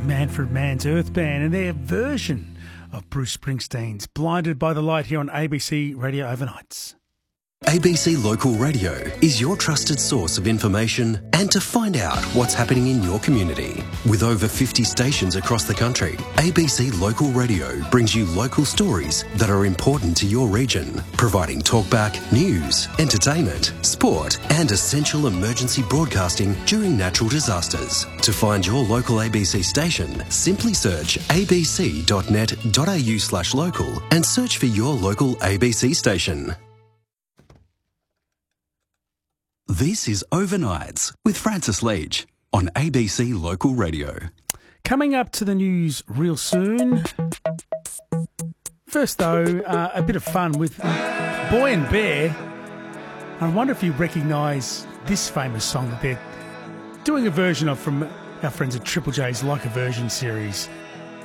Manfred Mann's Earth Band and their version of Bruce Springsteen's Blinded by the Light here on ABC Radio Overnights. ABC Local Radio is your trusted source of information and to find out what's happening in your community. With over 50 stations across the country, ABC Local Radio brings you local stories that are important to your region, providing talkback, news, entertainment, sport and essential emergency broadcasting during natural disasters. To find your local ABC station, simply search abc.net.au/local and search for your local ABC station. This is Overnights with Francis Leach on ABC Local Radio. Coming up to the news real soon. First, though, a bit of fun with Boy and Bear. I wonder if you recognise this famous song that they're doing a version of from our friends at Triple J's Like a Version series.